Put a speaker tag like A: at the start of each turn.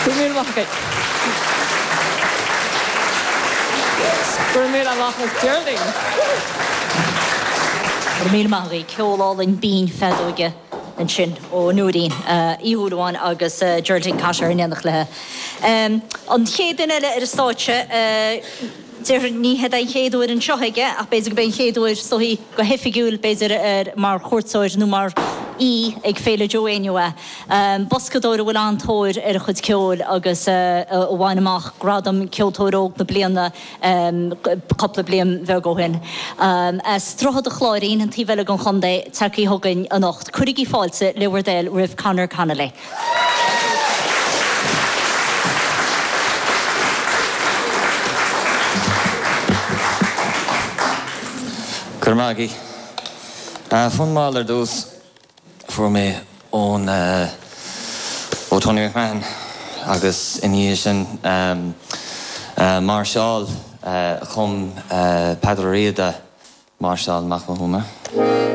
A: Gurmíl machcha. Gurmíl machcha Geraldine.
B: Gurmíl machcha ceolálinn bín fedóige an sin ó nuaín íúháin agus Geraldine Caisar in enach lethe. An chéad eile ar stáitse Deir ní head ein chéadúir an seoige ach béidir go ben chéadúir sohí go hefigiúil béidir mar chóirtáir nó mar ag féile joéinua. Boscadóir bhfuil antóir ar a chud ceol agus bhhain amach gradam ceoltóiróg na blianana coppla blian bheith gohain. Strochad a chláirín an tíhile an chundé takeí thugann a nacht. Cuirigí fáilte Liwerdale Rih Conor Connolly.
C: Cormagi. Fun málar dús for me ón Tony McMahon agus iní sin Marshall chum Padre Riada Marshall Macmahuma.